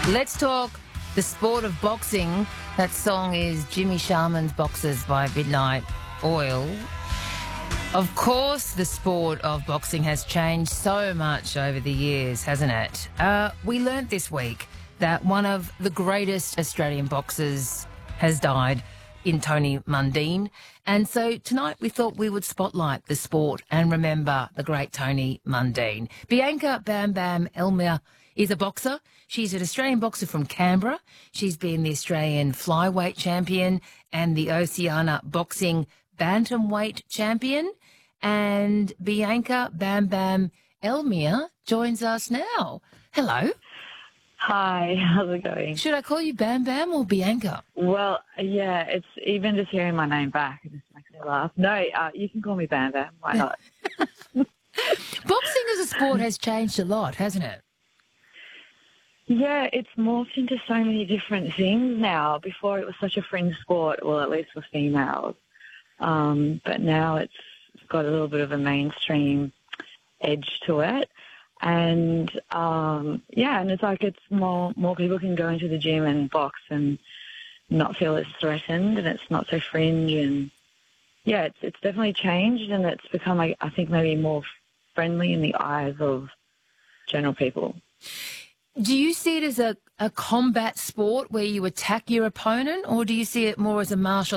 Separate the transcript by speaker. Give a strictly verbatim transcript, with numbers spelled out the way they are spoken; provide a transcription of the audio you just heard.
Speaker 1: Let's talk the sport of boxing. That song is Jimmy Sharman's Boxers by Midnight Oil. Of course, the sport of boxing has changed so much over the years, hasn't it? Uh, we learnt this week that one of the greatest Australian boxers has died in Tony Mundine. And so tonight we thought we would spotlight the sport and remember the great Tony Mundine. Bianca Bam Bam Elmer is a boxer. She's an Australian boxer from Canberra. She's been the Australian flyweight champion and the Oceania boxing bantamweight champion. And Bianca Bam Bam Elmer joins us now. Hello.
Speaker 2: Hi, how's it going?
Speaker 1: Should I call you Bam Bam or Bianca?
Speaker 2: Well, yeah, it's even just hearing my name back, it just makes me laugh. No, uh, you can call me Bam Bam. Why not?
Speaker 1: Boxing as a sport has changed a lot, hasn't it?
Speaker 2: Yeah, it's morphed into so many different things now. Before it was such a fringe sport, well, at least for females. Um, but now it's got a little bit of a mainstream edge to it. And, um, yeah, and it's like it's more more people can go into the gym and box and not feel as threatened, and it's not so fringe. And, yeah, it's it's definitely changed, and it's become, I, I think, maybe more friendly in the eyes of general people.
Speaker 1: Do you see it as a, a combat sport where you attack your opponent, or do you see it more as a martial